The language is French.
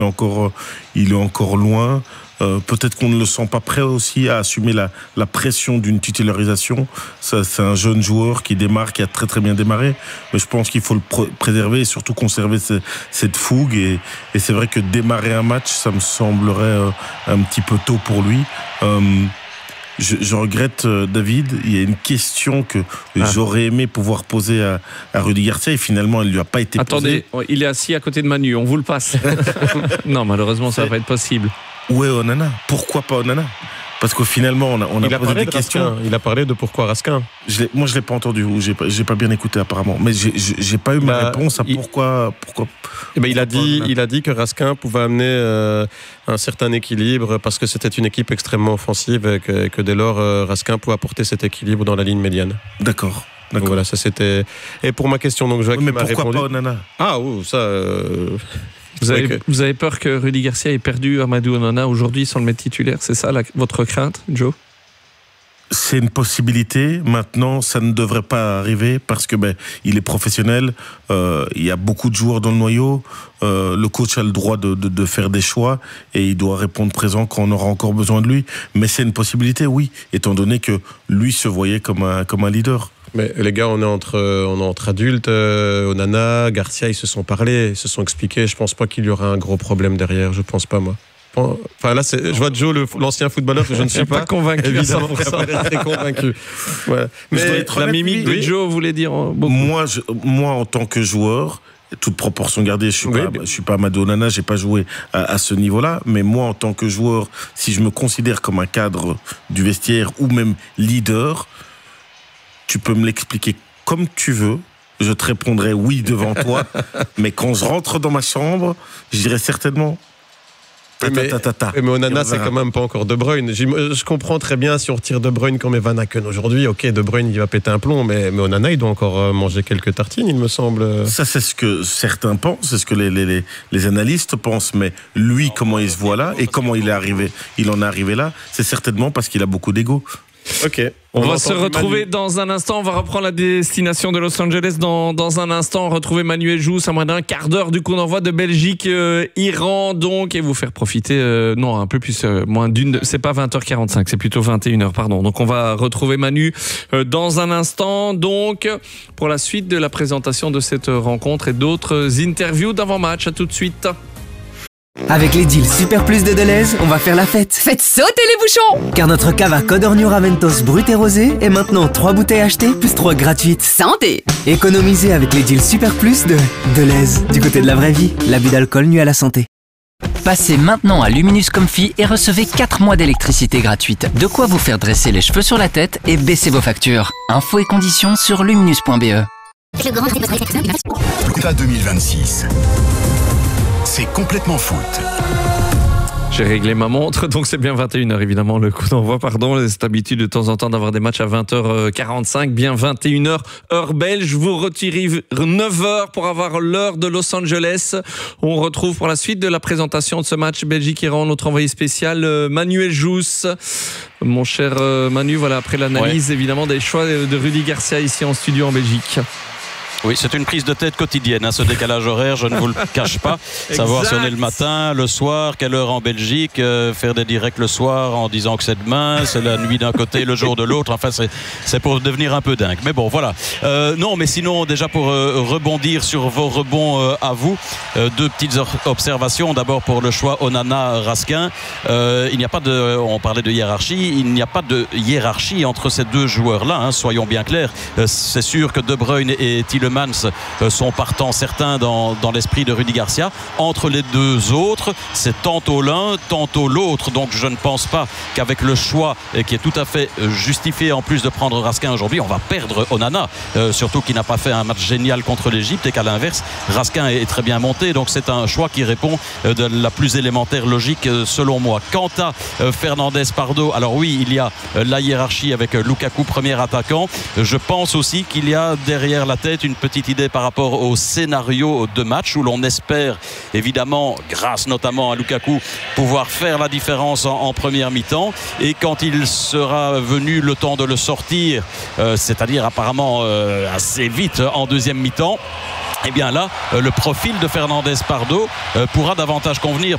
il est encore loin. Peut-être qu'on ne le sent pas prêt aussi à assumer la pression d'une titularisation. Ça, c'est un jeune joueur qui démarre, qui a très très bien démarré. Mais je pense qu'il faut le préserver et surtout conserver cette fougue. Et c'est vrai que démarrer un match, ça me semblerait un petit peu tôt pour lui. Je regrette, David, il y a une question que j'aurais aimé pouvoir poser à Rudy Garcia et finalement, elle ne lui a pas été posée. Attendez, il est assis à côté de Manu, on vous le passe. Non, malheureusement, ça ne va pas être possible. Où est Onana ? Pourquoi pas Onana ? Parce qu'au finalement, on a posé des questions. Il a parlé de pourquoi Raskin. Moi, je l'ai pas entendu, ou j'ai pas bien écouté apparemment. Mais j'ai pas eu ma réponse à pourquoi. Il a dit que Raskin pouvait amener un certain équilibre parce que c'était une équipe extrêmement offensive et que dès lors Raskin pouvait apporter cet équilibre dans la ligne médiane. D'accord. Donc voilà, ça c'était. Et pour ma question, donc Joachim mais m'a répondu. Pourquoi pas Onana ? Ça. Vous avez peur que Rudy Garcia ait perdu Amadou Onana aujourd'hui sans le mettre titulaire, c'est ça votre crainte, Joe ? C'est une possibilité. Maintenant, ça ne devrait pas arriver parce que il est professionnel. Il y a beaucoup de joueurs dans le noyau. Le coach a le droit de faire des choix et il doit répondre présent quand on aura encore besoin de lui. Mais c'est une possibilité, oui, étant donné que lui se voyait comme un leader. Mais les gars, on est entre adultes. Onana, Garcia, ils se sont parlé, ils se sont expliqués. Je pense pas qu'il y aura un gros problème derrière. Je pense pas, moi. Enfin là, je vois Joe, l'ancien footballeur que je ne suis pas convaincu. Évidemment, très convaincu. Ouais. Mais la mimique de Joe voulait dire beaucoup. Moi, en tant que joueur, toute proportion gardée, je suis pas Amadou Onana, j'ai pas joué à ce niveau-là. Mais moi, en tant que joueur, si je me considère comme un cadre du vestiaire ou même leader, tu peux me l'expliquer comme tu veux. Je te répondrai oui devant toi. Mais quand je rentre dans ma chambre, je dirais certainement. Mais Onana, c'est quand même pas encore De Bruyne. Je comprends très bien si on retire De Bruyne comme Van Aken aujourd'hui. Ok, De Bruyne, il va péter un plomb, mais Onana, il doit encore manger quelques tartines, il me semble. Ça, c'est ce que certains pensent, c'est ce que les analystes pensent. Mais lui, comment il se voit là et comment il en est arrivé là, c'est certainement parce qu'il a beaucoup d'ego. Ok. On va se retrouver dans un instant. On va reprendre la destination de Los Angeles dans un instant. Retrouver Manuel Jousse à moins d'un quart d'heure du coup d'envoi de Belgique-Iran donc et vous faire profiter un peu plus moins d'une. C'est pas 20h45, c'est plutôt 21h pardon. Donc on va retrouver Manu dans un instant donc pour la suite de la présentation de cette rencontre et d'autres interviews d'avant-match. À tout de suite. Avec les deals Super Plus de Deleuze, on va faire la fête. Faites sauter les bouchons! Car notre cava Codorniu Raventos brut et rosé est maintenant 3 bouteilles achetées plus 3 gratuites. Santé! Économisez avec les deals Super Plus de Deleuze. Du côté de la vraie vie, l'abus d'alcool nuit à la santé. Passez maintenant à Luminus Comfy et recevez 4 mois d'électricité gratuite. De quoi vous faire dresser les cheveux sur la tête et baisser vos factures. Infos et conditions sur luminus.be. Plus 2026. C'est complètement foot. J'ai réglé ma montre, donc c'est bien 21h évidemment le coup d'envoi, pardon. C'est habitude de temps en temps d'avoir des matchs à 20h45, bien 21h heure belge. Vous retirez 9h pour avoir l'heure de Los Angeles. On retrouve pour la suite de la présentation de ce match Belgique-Iran notre envoyé spécial Manuel Jousse. Mon cher Manu, voilà après l'analyse évidemment des choix de Rudy Garcia ici en studio en Belgique. Oui, c'est une prise de tête quotidienne, ce décalage horaire, je ne vous le cache pas. Savoir si on est le matin, le soir, quelle heure en Belgique, faire des directs le soir en disant que c'est demain, c'est la nuit d'un côté, le jour de l'autre. Enfin, c'est pour devenir un peu dingue. Mais bon, voilà. Non, mais sinon, déjà pour rebondir sur vos rebonds à vous, 2 petites observations. D'abord pour le choix Onana-Raskin. Il n'y a pas on parlait de hiérarchie, il n'y a pas de hiérarchie entre ces 2 joueurs-là, soyons bien clairs. C'est sûr que De Bruyne et Tielemans sont partants certains dans l'esprit de Rudy Garcia. Entre les 2 autres, c'est tantôt l'un, tantôt l'autre. Donc je ne pense pas qu'avec le choix qui est tout à fait justifié en plus de prendre Raskin aujourd'hui, on va perdre Onana. Surtout qu'il n'a pas fait un match génial contre l'Égypte et qu'à l'inverse, Raskin est très bien monté. Donc c'est un choix qui répond de la plus élémentaire logique selon moi. Quant à Fernandez Pardo, alors oui, il y a la hiérarchie avec Lukaku, premier attaquant. Je pense aussi qu'il y a derrière la tête une petite idée par rapport au scénario de match où l'on espère évidemment, grâce notamment à Lukaku, pouvoir faire la différence en première mi-temps, et quand il sera venu le temps de le sortir, c'est-à-dire apparemment assez vite en deuxième mi-temps, eh bien là, le profil de Fernandez Pardo pourra davantage convenir.